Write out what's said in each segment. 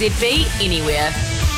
ZB anywhere.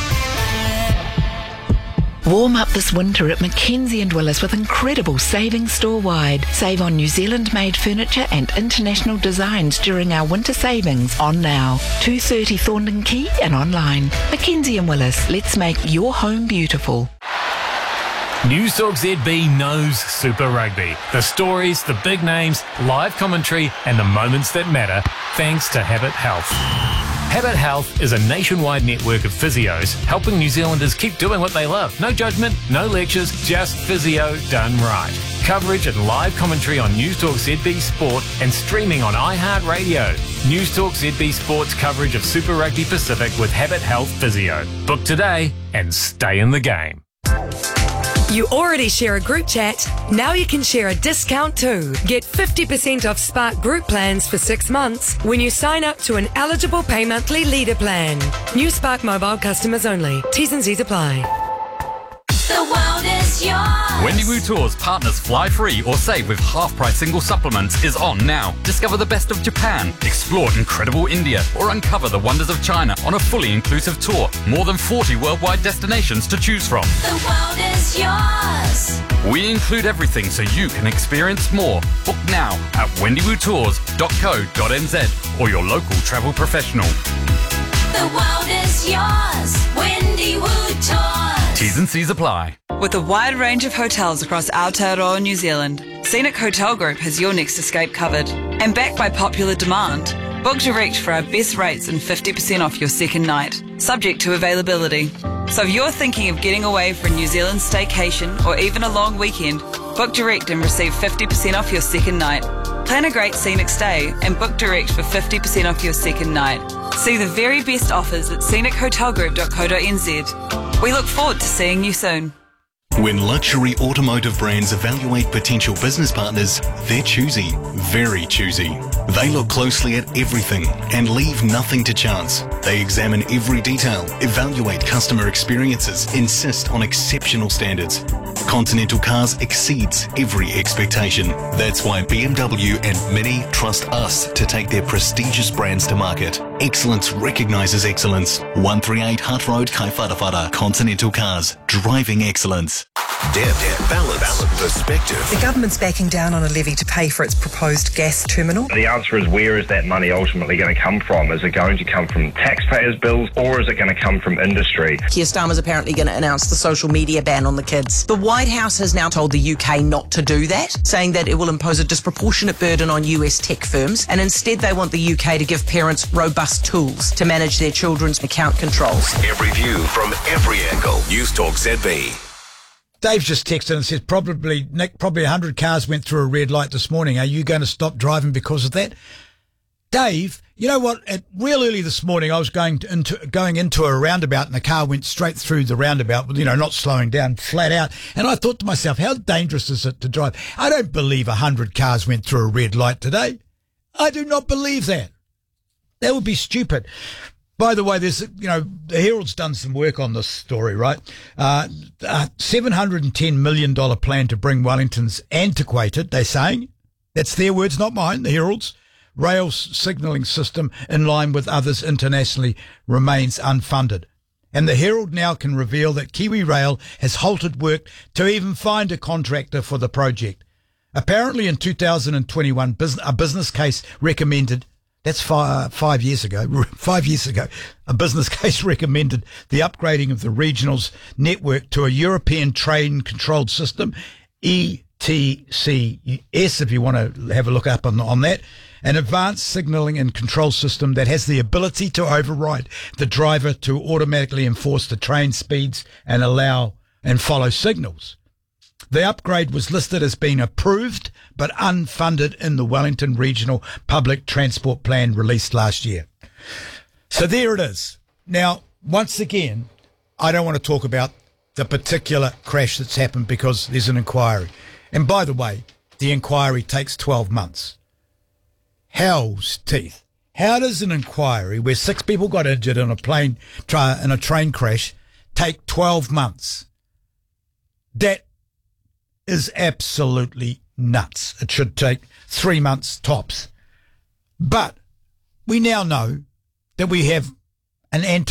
Warm up this winter at Mackenzie & Willis with incredible savings store-wide. Save on New Zealand-made furniture and international designs during our winter savings on now. 230 Thorndon Quay and online. Mackenzie & Willis, let's make your home beautiful. Newstalk ZB knows Super Rugby. The stories, the big names, live commentary and the moments that matter, thanks to Habit Health. Habit Health is a nationwide network of physios helping New Zealanders keep doing what they love. No judgment, no lectures, just physio done right. Coverage and live commentary on Newstalk ZB Sport and streaming on iHeartRadio. Newstalk ZB Sport's coverage of Super Rugby Pacific with Habit Health Physio. Book today and stay in the game. You already share a group chat. Now you can share a discount too. Get 50% off Spark group plans for 6 months when you sign up to an eligible pay monthly leader plan. New Spark mobile customers only. T's and C's apply. The world is yours. Wendy Wu Tours Partners Fly Free or Save with half-price single supplements is on now. Discover the best of Japan, explore incredible India, or uncover the wonders of China on a fully inclusive tour. More than 40 worldwide destinations to choose from. The world is yours. We include everything so you can experience more. Book now at wendywootours.co.nz or your local travel professional. The world is yours. Wendy Wu Tours. T's and C's apply. With a wide range of hotels across Aotearoa, New Zealand, Scenic Hotel Group has your next escape covered. And backed by popular demand, book direct for our best rates and 50% off your second night, subject to availability. So if you're thinking of getting away for a New Zealand staycation or even a long weekend, book direct and receive 50% off your second night. Plan a great scenic stay and book direct for 50% off your second night. See the very best offers at scenichotelgroup.co.nz. We look forward to seeing you soon. When luxury automotive brands evaluate potential business partners, they're choosy, very choosy. They look closely at everything and leave nothing to chance. They examine every detail, evaluate customer experiences, insist on exceptional standards. Continental Cars exceeds every expectation. That's why BMW and Mini trust us to take their prestigious brands to market. Excellence recognises excellence. 138 Hutt Road, Kaiwhatawhata. Continental Cars, driving excellence. Depth, balance, perspective. The government's backing down on a levy to pay for its proposed gas terminal. The answer is, where is that money ultimately going to come from? Is it going to come from taxpayers' bills or is it going to come from industry? Keir Starmer's apparently going to announce the social media ban on the kids. The White House has now told the UK not to do that, saying that it will impose a disproportionate burden on US tech firms, and instead they want the UK to give parents robust tools to manage their children's account controls. Every view from every angle. Newstalk ZB. Dave's just texted and says, Nick, probably 100 cars went through a red light this morning. Are you going to stop driving because of that? Dave, you know what? Real early this morning, I was going into a roundabout and the car went straight through the roundabout, not slowing down, flat out. And I thought to myself, how dangerous is it to drive? I don't believe 100 cars went through a red light today. I do not believe that. That would be stupid. By the way, there's, the Herald's done some work on this story, right? $710 million plan to bring Wellington's antiquated, they're saying, that's their words, not mine, the Herald's, rail signalling system in line with others internationally remains unfunded. And the Herald now can reveal that Kiwi Rail has halted work to even find a contractor for the project. Apparently in 2021, a business case recommended, that's 5 years ago. 5 years ago, a business case recommended the upgrading of the regional's network to a European train-controlled system, ETCS, if you want to have a look up on that, an advanced signalling and control system that has the ability to override the driver to automatically enforce the train speeds and allow and follow signals. The upgrade was listed as being approved but unfunded in the Wellington Regional Public Transport Plan released last year. So there it is. Now, once again, I don't want to talk about the particular crash that's happened because there's an inquiry. And by the way, the inquiry takes 12 months. Hell's teeth. How does an inquiry where 6 people got injured in a train crash take 12 months? That is absolutely nuts. It should take 3 months tops. But we now know that we have an